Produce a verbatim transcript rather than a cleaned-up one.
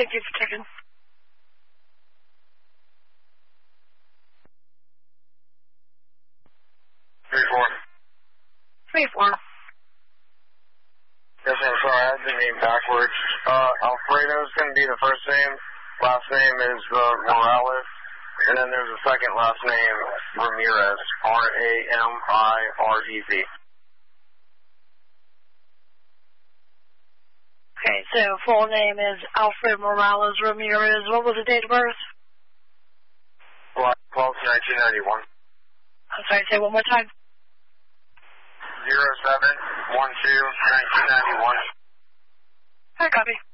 Thank you for taking. Three four. Three four. Yes, I'm sorry, I had the name backwards. Uh, Alfredo is going to be the first name. Last name is uh, Morales. And then there's a second last name, Ramirez. R A M I R E Z. Okay, so full name is Alfred Morales Ramirez. What was the date of birth? July twelfth, nineteen ninety-one. I'm sorry, say one more time. Zero seven one two nineteen ninety-one. I copy.